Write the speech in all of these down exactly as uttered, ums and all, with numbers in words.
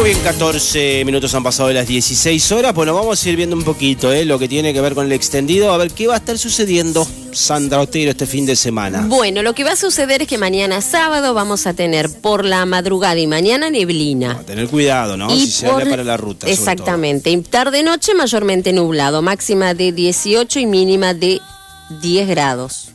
Muy bien, catorce minutos han pasado de las dieciséis horas. Bueno, vamos a ir viendo un poquito eh, lo que tiene que ver con el extendido. A ver qué va a estar sucediendo, Sandra Otero, este fin de semana. Bueno, lo que va a suceder es que mañana sábado vamos a tener por la madrugada y mañana neblina. A tener cuidado, ¿no? Y si se por... habla para la ruta. Exactamente. Y tarde-noche mayormente nublado. Máxima de dieciocho y mínima de diez grados.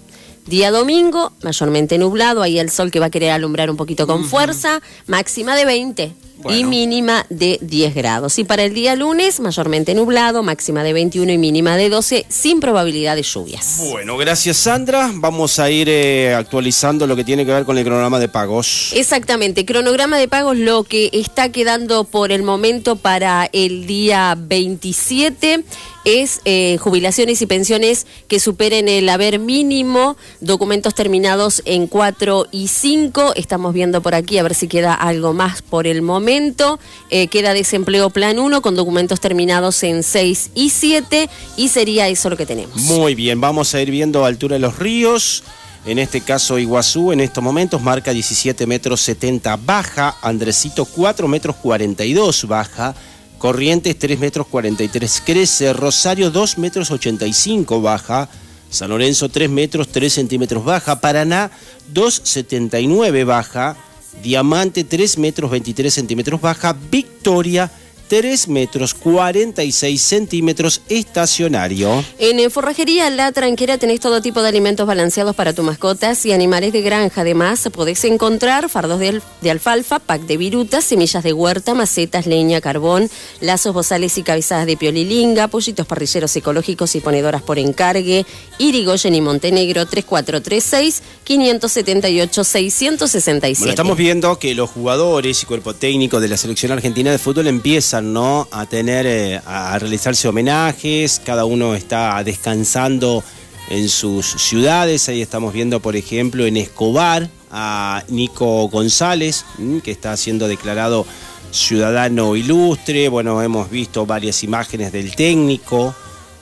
Día domingo, mayormente nublado, ahí el sol que va a querer alumbrar un poquito con uh-huh. fuerza, máxima de veinte bueno. y mínima de diez grados. Y para el día lunes, mayormente nublado, máxima de veintiuno y mínima de doce, sin probabilidad de lluvias. Bueno, gracias Sandra. Vamos a ir eh, actualizando lo que tiene que ver con el cronograma de pagos. Exactamente, cronograma de pagos, lo que está quedando por el momento para el día veintisiete es eh, jubilaciones y pensiones que superen el haber mínimo, documentos terminados en cuatro y cinco, estamos viendo por aquí a ver si queda algo más por el momento, eh, queda desempleo plan uno con documentos terminados en seis y siete y sería eso lo que tenemos. Muy bien, vamos a ir viendo altura de los ríos. En este caso Iguazú en estos momentos marca diecisiete metros setenta baja, Andresito cuatro metros cuarenta y dos baja, Corrientes tres metros cuarenta y tres crece, Rosario dos metros ochenta y cinco baja, San Lorenzo tres metros tres centímetros baja, Paraná dos setenta y nueve baja, Diamante tres metros veintitrés centímetros baja, Victoria tres metros cuarenta y seis centímetros estacionario. En Forrajería La Tranquera tenés todo tipo de alimentos balanceados para tus mascotas y animales de granja. Además, podés encontrar fardos de, al- de alfalfa, pack de virutas, semillas de huerta, macetas, leña, carbón, lazos, bozales y cabezadas de piolilinga, pollitos parrilleros ecológicos y ponedoras por encargue. Irigoyen y Montenegro tres cuatro tres seis, cinco siete ocho, seis seis siete. Bueno, estamos viendo que los jugadores y cuerpo técnico de la selección argentina de fútbol empiezan ¿no? a tener, eh, a realizarse homenajes, cada uno está descansando en sus ciudades. Ahí estamos viendo, por ejemplo, en Escobar a Nico González, que está siendo declarado ciudadano ilustre. Bueno, hemos visto varias imágenes del técnico,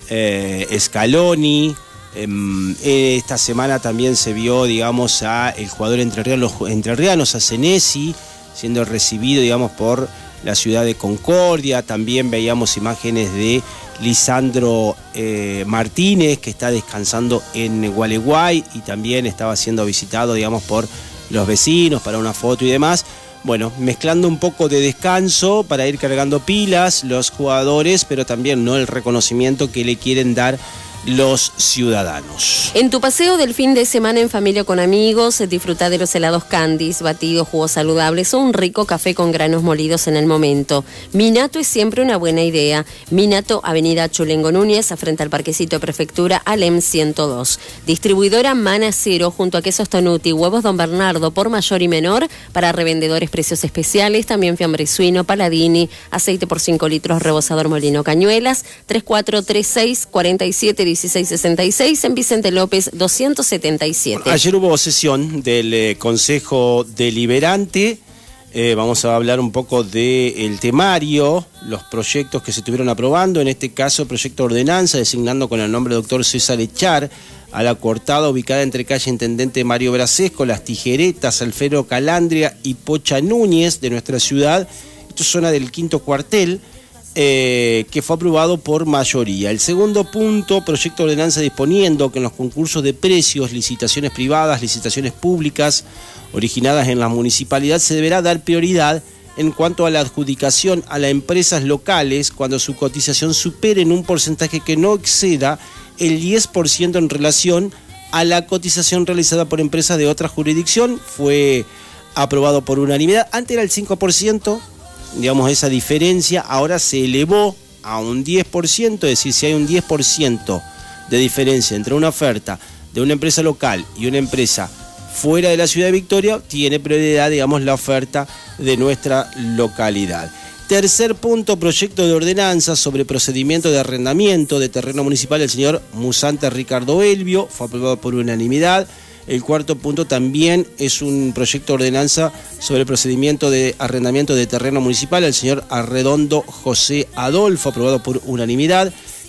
eh, Scaloni. Eh, esta semana también se vio, digamos, a el jugador entrerriano, los entrerrianos, a Senesi, siendo recibido, digamos, por la ciudad de Concordia. También veíamos imágenes de Lisandro eh, Martínez, que está descansando en Gualeguay y también estaba siendo visitado, digamos, por los vecinos para una foto y demás. Bueno, mezclando un poco de descanso para ir cargando pilas los jugadores, pero también no el reconocimiento que le quieren dar los ciudadanos. En tu paseo del fin de semana en familia o con amigos, disfruta de los helados Candies, batidos, jugos saludables o un rico café con granos molidos en el momento. Minato es siempre una buena idea. Minato, Avenida Chulengo Núñez, frente al Parquecito de Prefectura, Alem ciento dos. Distribuidora Manacero, junto a Quesos Tonuti, Huevos Don Bernardo, por mayor y menor, para revendedores precios especiales, también fiambre suino, Paladini, aceite por cinco litros, rebosador Molino Cañuelas, tres cuatro tres seis, cuatro siete dieciséis sesenta y seis en Vicente López doscientos setenta y siete. Bueno, ayer hubo sesión del eh, Consejo Deliberante. Eh, vamos a hablar un poco del temario, los proyectos que se estuvieron aprobando, en este caso proyecto de ordenanza designando con el nombre doctor César Echar a la cortada ubicada entre calle Intendente Mario Brasesco, Las Tijeretas, Alfredo Calandria y Pocha Núñez de nuestra ciudad. Esto es zona del quinto cuartel. Eh, que fue aprobado por mayoría. El segundo punto, proyecto de ordenanza disponiendo que en los concursos de precios, licitaciones privadas, licitaciones públicas originadas en la municipalidad se deberá dar prioridad en cuanto a la adjudicación a las empresas locales cuando su cotización supere en un porcentaje que no exceda el diez por ciento en relación a la cotización realizada por empresas de otra jurisdicción. Fue aprobado por unanimidad. Antes era el cinco por ciento. Digamos, esa diferencia ahora se elevó a un diez por ciento, es decir, si hay un diez por ciento de diferencia entre una oferta de una empresa local y una empresa fuera de la ciudad de Victoria, tiene prioridad, digamos, la oferta de nuestra localidad. Tercer punto, proyecto de ordenanza sobre procedimiento de arrendamiento de terreno municipal del señor Musante Ricardo Elvio, fue aprobado por unanimidad. El cuarto punto también es un proyecto de ordenanza sobre el procedimiento de arrendamiento de terreno municipal al señor Arredondo José Adolfo, aprobado por unanimidad.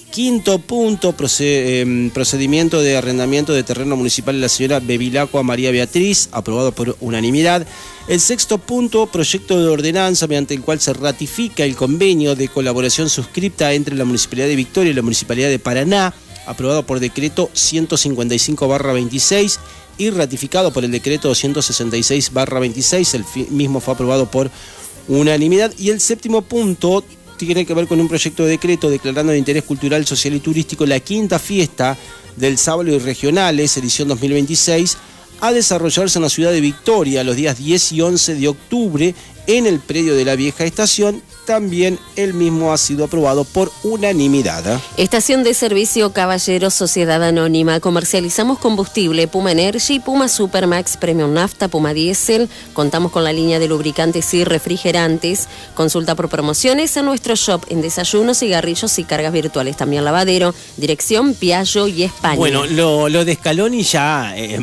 Quinto punto, procedimiento de arrendamiento de terreno municipal de la señora Bevilacqua María Beatriz, aprobado por unanimidad. El sexto punto, proyecto de ordenanza mediante el cual se ratifica el convenio de colaboración suscripta entre la Municipalidad de Victoria y la Municipalidad de Paraná, aprobado por decreto ciento cincuenta y cinco barra veintiséis y ratificado por el decreto doscientos sesenta y seis barra veintiséis, el mismo fue aprobado por unanimidad. Y el séptimo punto tiene que ver con un proyecto de decreto declarando de interés cultural, social y turístico la quinta fiesta del Sábado y Regionales, edición dos mil veintiséis, a desarrollarse en la ciudad de Victoria los días diez y once de octubre en el predio de la vieja estación. También el mismo ha sido aprobado por unanimidad. Estación de servicio Caballeros Sociedad Anónima. Comercializamos combustible Puma Energy, Puma Supermax, Premium Nafta, Puma Diesel. Contamos con la línea de lubricantes y refrigerantes. Consulta por promociones en nuestro shop en desayunos, cigarrillos y cargas virtuales. También lavadero. Dirección Piaggio y España. Bueno, lo, lo de Scaloni ya... Eh,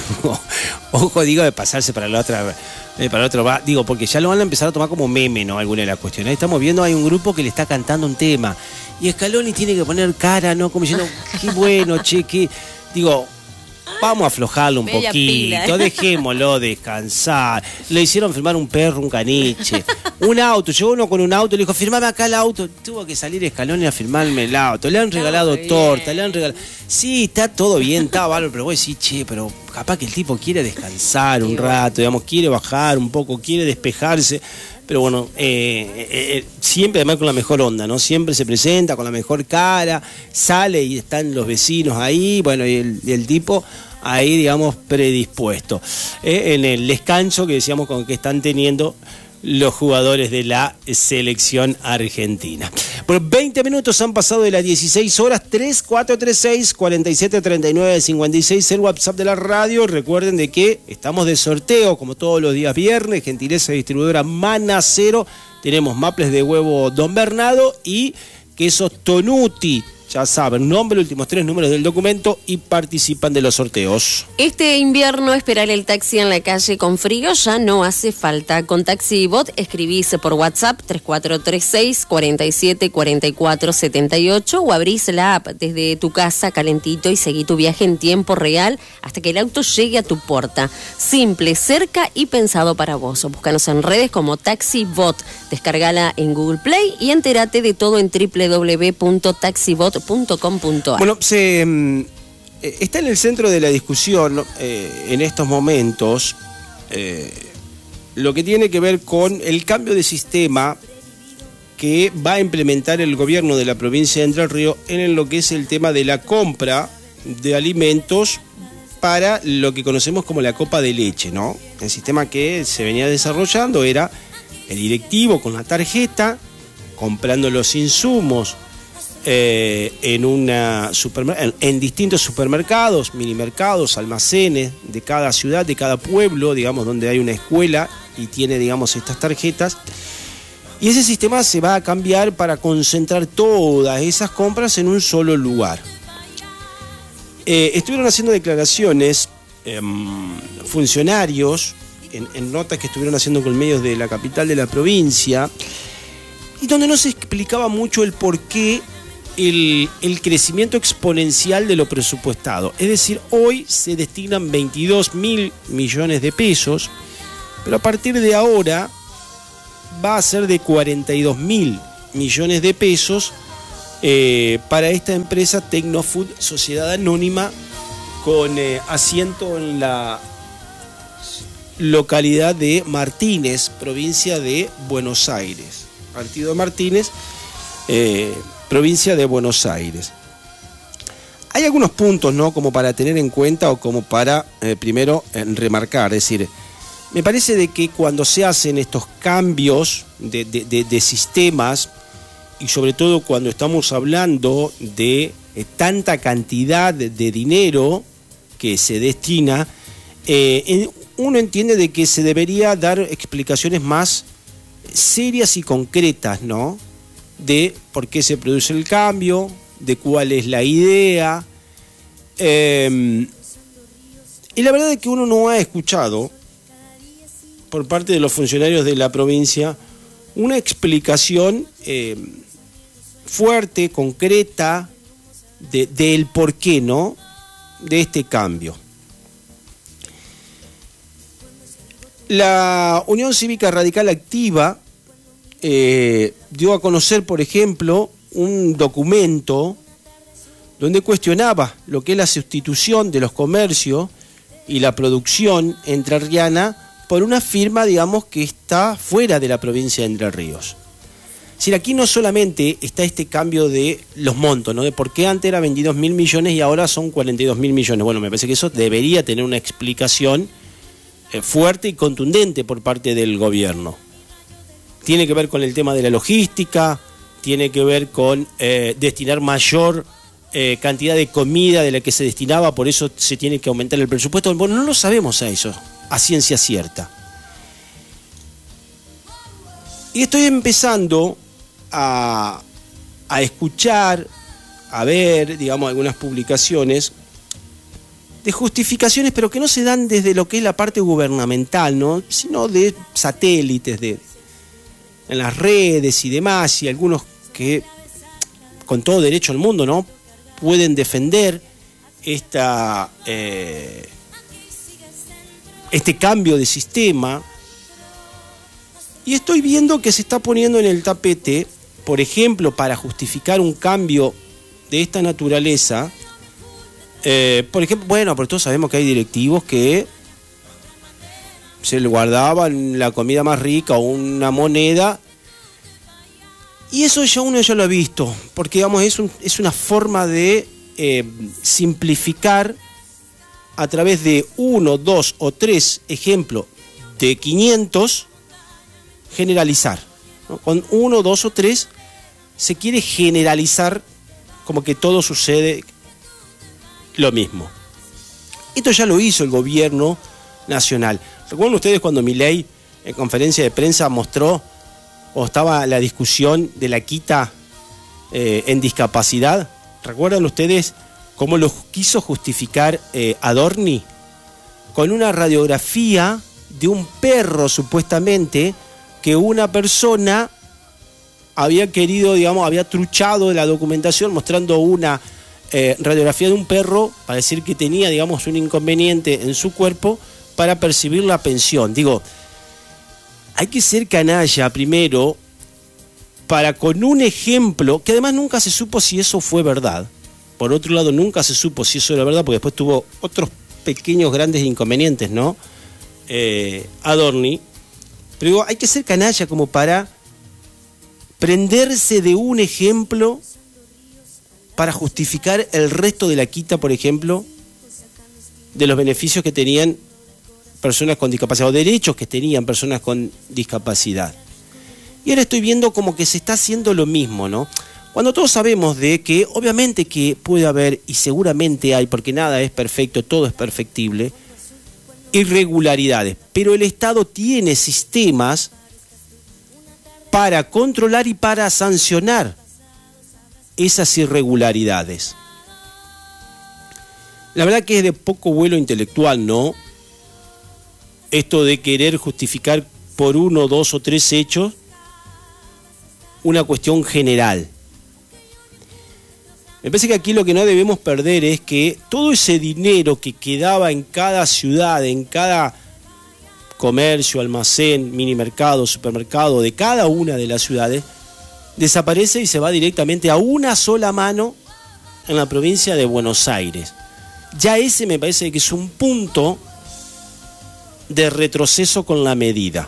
ojo, digo, de pasarse para la otra... Eh, para el otro va, digo, porque ya lo van a empezar a tomar como meme, ¿no? Alguna de las cuestiones. Ahí estamos viendo, hay un grupo que le está cantando un tema. Y Scaloni tiene que poner cara, ¿no? Como diciendo, qué bueno, che, qué. Digo, vamos a aflojarlo un Bella poquito, pila. Dejémoslo descansar. Le hicieron firmar un perro, un caniche, un auto. Llegó uno con un auto, le dijo, firmame acá el auto. Tuvo que salir Scaloni a firmarme el auto. Le han regalado no, torta, bien. le han regalado. Sí, está todo bien, está bárbaro, pero vos decís, che, pero capaz que el tipo quiere descansar un rato, digamos, quiere bajar un poco, quiere despejarse. Pero bueno, eh, eh, siempre además con la mejor onda, ¿no? Siempre se presenta con la mejor cara, sale y están los vecinos ahí, bueno, y el, y el tipo ahí, digamos, predispuesto. Eh, en el descanso que decíamos con que están teniendo los jugadores de la selección argentina. Bueno, veinte minutos han pasado de las dieciséis horas, tres cuatro tres seis, cuatro siete tres nueve cinco seis, el WhatsApp de la radio. Recuerden de que estamos de sorteo, como todos los días viernes, gentileza distribuidora Manacero. Tenemos maples de huevo Don Bernardo y quesos Tonuti. Ya saben, nombre, últimos tres números del documento y participan de los sorteos. Este invierno esperar el taxi en la calle con frío ya no hace falta. Con TaxiBot escribís por WhatsApp tres cuatro tres seis, cuatro siete cuatro cuatro siete ocho o abrís la app desde tu casa calentito y seguí tu viaje en tiempo real hasta que el auto llegue a tu puerta. Simple, cerca y pensado para vos. Búscanos en redes como TaxiBot. Descargala en Google Play y entérate de todo en doble u doble u doble u punto taxibot punto com punto a r. Bueno, se, eh, está en el centro de la discusión eh, en estos momentos eh, lo que tiene que ver con el cambio de sistema que va a implementar el gobierno de la provincia de Entre Ríos en lo que es el tema de la compra de alimentos para lo que conocemos como la copa de leche, ¿no? El sistema que se venía desarrollando era el directivo con la tarjeta, comprando los insumos eh, en, una supermer- en, en distintos supermercados, minimercados, almacenes de cada ciudad, de cada pueblo, digamos, donde hay una escuela y tiene, digamos, estas tarjetas. Y ese sistema se va a cambiar para concentrar todas esas compras en un solo lugar. Eh, estuvieron haciendo declaraciones eh, funcionarios en, en notas que estuvieron haciendo con medios de la capital de la provincia y donde no se explicaba mucho el porqué el, el crecimiento exponencial de lo presupuestado. Es decir, hoy se destinan veintidós mil millones de pesos, pero a partir de ahora va a ser de cuarenta y dos mil millones de pesos eh, para esta empresa Tecnofood, sociedad anónima, con eh, asiento en la localidad de Martínez, provincia de Buenos Aires. Partido Martínez, eh, provincia de Buenos Aires. Hay algunos puntos, ¿no?, como para tener en cuenta o como para, eh, primero, eh, remarcar. Es decir, me parece de que cuando se hacen estos cambios de, de, de, de sistemas, y sobre todo cuando estamos hablando de eh, tanta cantidad de, de dinero que se destina, eh, en, uno entiende de que se debería dar explicaciones más serias y concretas, ¿no?, de por qué se produce el cambio, de cuál es la idea. Eh, y la verdad es que uno no ha escuchado por parte de los funcionarios de la provincia una explicación eh, fuerte, concreta, de, del por qué, ¿no?, de este cambio. La Unión Cívica Radical Activa eh, dio a conocer, por ejemplo, un documento donde cuestionaba lo que es la sustitución de los comercios y la producción entrerriana por una firma, digamos, que está fuera de la provincia de Entre Ríos. Es decir, aquí no solamente está este cambio de los montos, ¿no?, de por qué antes eran veintidós mil millones y ahora son cuarenta y dos mil millones. Bueno, me parece que eso debería tener una explicación eh, fuerte y contundente por parte del gobierno. Tiene que ver con el tema de la logística, tiene que ver con eh, destinar mayor eh, cantidad de comida de la que se destinaba, por eso se tiene que aumentar el presupuesto. Bueno, no lo sabemos a eso, a ciencia cierta. Y estoy empezando a, a escuchar, a ver, digamos, algunas publicaciones de justificaciones, pero que no se dan desde lo que es la parte gubernamental, ¿no?, sino de satélites, de en las redes y demás, y algunos que, con todo derecho al mundo, ¿no?, pueden defender esta, eh, este cambio de sistema. Y estoy viendo que se está poniendo en el tapete, por ejemplo, para justificar un cambio de esta naturaleza, eh, por ejemplo, bueno, pero todos sabemos que hay directivos que se le guardaban la comida más rica o una moneda, y eso ya uno ya lo ha visto, porque digamos es, un, es una forma de eh, simplificar a través de uno, dos o tres ejemplos de quinientos, generalizar, ¿no? Con uno, dos o tres se quiere generalizar como que todo sucede lo mismo. Esto ya lo hizo el gobierno nacional. ¿Recuerdan ustedes cuando Milei en conferencia de prensa mostró, o estaba la discusión de la quita eh, en discapacidad? ¿Recuerdan ustedes cómo lo quiso justificar eh, Adorni? Con una radiografía de un perro, supuestamente, que una persona había querido, digamos, había truchado de la documentación mostrando una eh, radiografía de un perro para decir que tenía, digamos, un inconveniente en su cuerpo para percibir la pensión. Digo, hay que ser canalla primero para, con un ejemplo, que además nunca se supo si eso fue verdad. Por otro lado, nunca se supo si eso era verdad, porque después tuvo otros pequeños grandes inconvenientes, ¿no? Eh, Adorni. Pero digo, hay que ser canalla como para prenderse de un ejemplo para justificar el resto de la quita, por ejemplo, de los beneficios que tenían personas con discapacidad, o derechos que tenían personas con discapacidad. Y ahora estoy viendo como que se está haciendo lo mismo, ¿no? Cuando todos sabemos de que, obviamente que puede haber, y seguramente hay, porque nada es perfecto, todo es perfectible, irregularidades, pero el Estado tiene sistemas para controlar y para sancionar esas irregularidades. La verdad que es de poco vuelo intelectual, ¿no?, esto de querer justificar por uno, dos o tres hechos una cuestión general. Me parece que aquí lo que no debemos perder es que todo ese dinero que quedaba en cada ciudad, en cada comercio, almacén, mini mercado, supermercado de cada una de las ciudades, desaparece y se va directamente a una sola mano en la provincia de Buenos Aires. Ya ese me parece que es un punto de retroceso con la medida.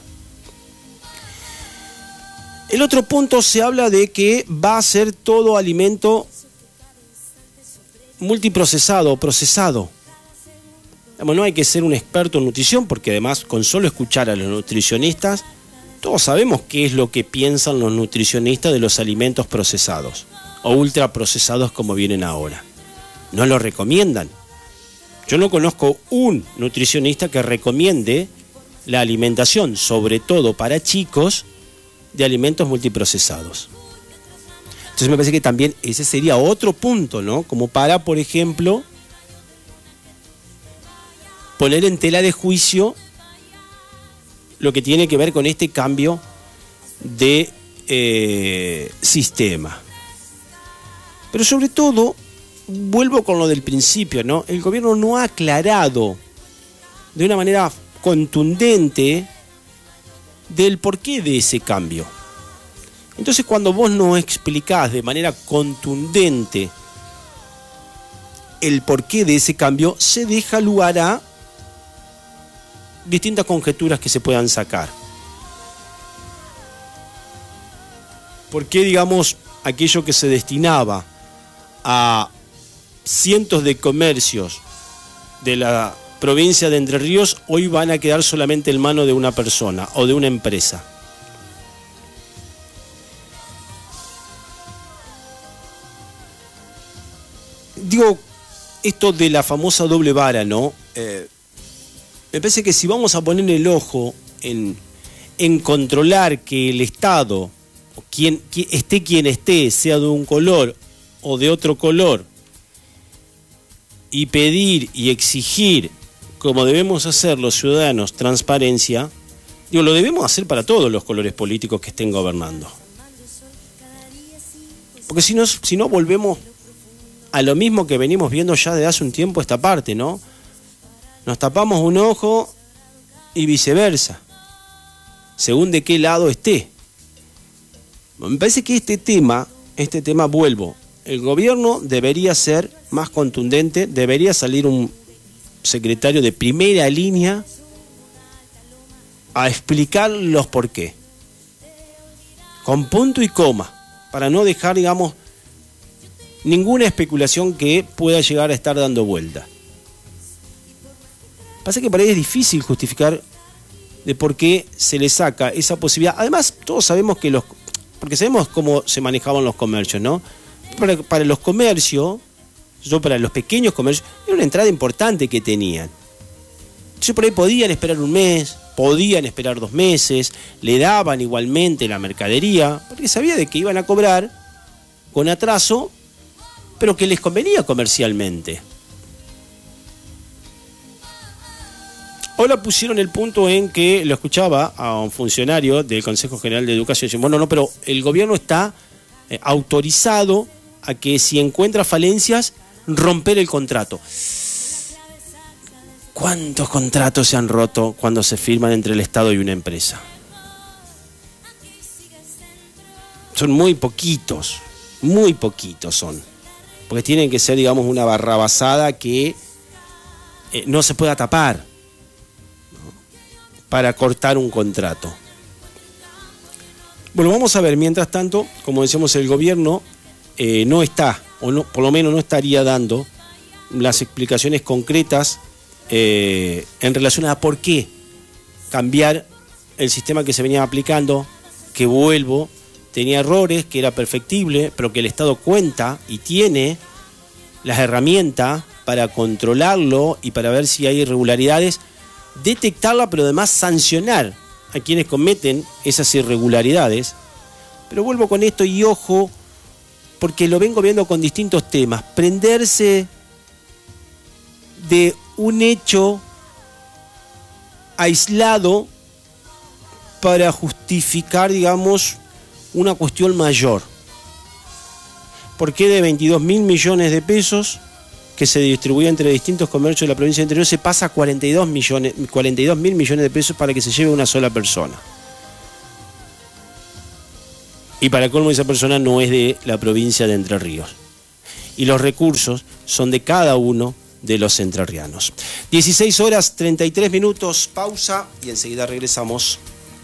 El otro punto, se habla de que va a ser todo alimento multiprocesado o procesado. No hay que ser un experto en nutrición, porque además con solo escuchar a los nutricionistas, todos sabemos qué es lo que piensan los nutricionistas de los alimentos procesados o ultraprocesados como vienen ahora. No lo recomiendan. Yo no conozco un nutricionista que recomiende la alimentación, sobre todo para chicos, de alimentos multiprocesados. Entonces me parece que también ese sería otro punto, ¿no? Como para, por ejemplo, poner en tela de juicio lo que tiene que ver con este cambio de eh, sistema. Pero sobre todo, vuelvo con lo del principio, ¿no? El gobierno no ha aclarado de una manera contundente del porqué de ese cambio. Entonces, cuando vos no explicás de manera contundente el porqué de ese cambio, se deja lugar a distintas conjeturas que se puedan sacar. ¿Por qué, digamos, aquello que se destinaba a cientos de comercios de la provincia de Entre Ríos hoy van a quedar solamente en manos de una persona o de una empresa? Digo, esto de la famosa doble vara, ¿no? Eh, me parece que si vamos a poner el ojo en, en controlar que el Estado, o quien, quien esté quien esté, sea de un color o de otro color, y pedir y exigir, como debemos hacer los ciudadanos, transparencia, digo, lo debemos hacer para todos los colores políticos que estén gobernando. Porque si no, si no volvemos a lo mismo que venimos viendo ya de hace un tiempo esta parte, ¿no? Nos tapamos un ojo y viceversa, según de qué lado esté. Me parece que este tema, este tema vuelvo, el gobierno debería ser más contundente, debería salir un secretario de primera línea a explicar los por qué, con punto y coma, para no dejar, digamos, ninguna especulación que pueda llegar a estar dando vuelta. Pasa que para ahí es difícil justificar de por qué se le saca esa posibilidad. Además, todos sabemos que los... porque sabemos cómo se manejaban los comercios, ¿no? Para, para los comercios, yo para los pequeños comercios, era una entrada importante que tenían. Entonces por ahí podían esperar un mes, podían esperar dos meses, le daban igualmente la mercadería, porque sabía de que iban a cobrar con atraso, pero que les convenía comercialmente. Ahora pusieron el punto en que, lo escuchaba a un funcionario del Consejo General de Educación, diciendo, bueno, no, pero el gobierno está eh, autorizado a que si encuentra falencias, romper el contrato. ¿Cuántos contratos se han roto cuando se firman entre el Estado y una empresa? Son muy poquitos, muy poquitos son. Porque tienen que ser, digamos, una barrabasada que eh, no se pueda tapar, ¿no?, para cortar un contrato. Bueno, vamos a ver, mientras tanto, como decíamos, el gobierno eh, no está, o no, por lo menos no estaría dando las explicaciones concretas eh, en relación a por qué cambiar el sistema que se venía aplicando, que vuelvo, tenía errores, que era perfectible, pero que el Estado cuenta y tiene las herramientas para controlarlo y para ver si hay irregularidades, detectarla, pero además sancionar a quienes cometen esas irregularidades. Pero vuelvo con esto y ojo, porque lo vengo viendo con distintos temas. Prenderse de un hecho aislado para justificar, digamos, una cuestión mayor. ¿Por qué de veintidós mil millones de pesos que se distribuye entre distintos comercios de la provincia de Entre Ríos se pasa a cuarenta y dos mil millones de pesos para que se lleve una sola persona? Y para colmo, esa persona no es de la provincia de Entre Ríos. Y los recursos son de cada uno de los entrerrianos. dieciséis horas treinta y tres minutos, pausa y enseguida regresamos.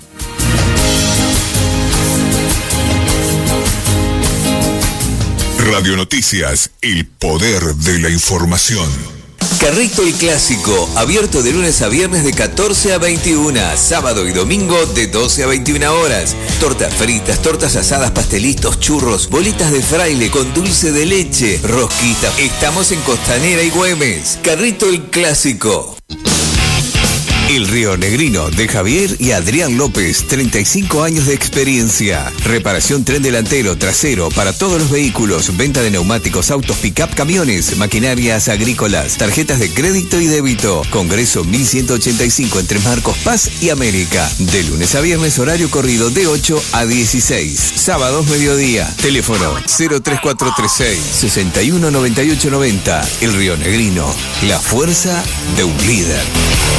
Radio Noticias, el poder de la información. Carrito el Clásico, abierto de lunes a viernes de catorce a veintiuna, sábado y domingo de doce a veintiuna horas. Tortas fritas, tortas asadas, pastelitos, churros, bolitas de fraile con dulce de leche, rosquitas. Estamos en Costanera y Güemes. Carrito el Clásico. El Río Negrino de Javier y Adrián López, treinta y cinco años de experiencia. Reparación tren delantero, trasero para todos los vehículos, venta de neumáticos, autos, pick-up, camiones, maquinarias agrícolas, tarjetas de crédito y débito. Congreso mil ciento ochenta y cinco entre Marcos Paz y América. De lunes a viernes, horario corrido de ocho a dieciséis. Sábados mediodía. Teléfono cero tres cuatro tres seis, seis uno nueve ocho nueve cero. El Río Negrino, la fuerza de un líder.